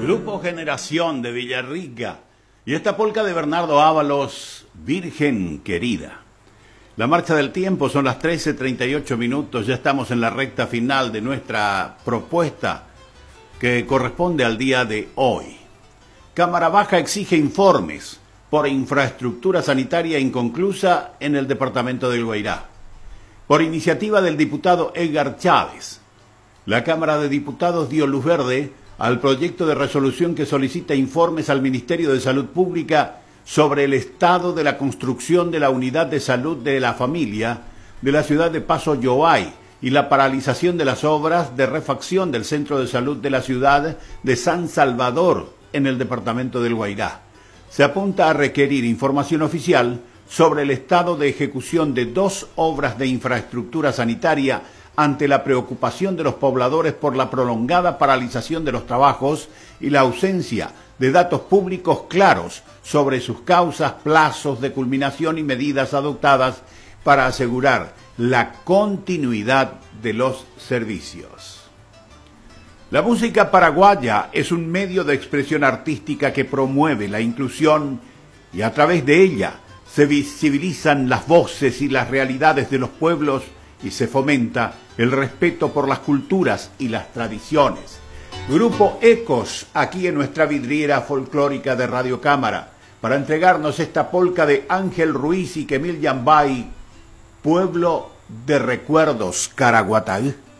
Grupo Generación de Villarrica y esta polca de Bernardo Ábalos, Virgen Querida. La marcha del tiempo, son las 13:38 minutos, ya estamos en la recta final de nuestra propuesta que corresponde al día de hoy. Cámara Baja exige informes por infraestructura sanitaria inconclusa en el departamento del Guairá. Por iniciativa del diputado Edgar Chávez, la Cámara de Diputados dio luz verde al proyecto de resolución que solicita informes al Ministerio de Salud Pública sobre el estado de la construcción de la Unidad de Salud de la Familia de la ciudad de Paso Yoay y la paralización de las obras de refacción del Centro de Salud de la ciudad de San Salvador en el departamento del Guairá. Se apunta a requerir información oficial sobre el estado de ejecución de 2 obras de infraestructura sanitaria ante la preocupación de los pobladores por la prolongada paralización de los trabajos y la ausencia de datos públicos claros sobre sus causas, plazos de culminación y medidas adoptadas para asegurar la continuidad de los servicios. La música paraguaya es un medio de expresión artística que promueve la inclusión y a través de ella se visibilizan las voces y las realidades de los pueblos y se fomenta el respeto por las culturas y las tradiciones. Grupo Ecos, aquí en nuestra vidriera folclórica de Radio Cámara, para entregarnos esta polca de Ángel Ruiz y Kemil Yambay, Pueblo de Recuerdos, Caraguatá.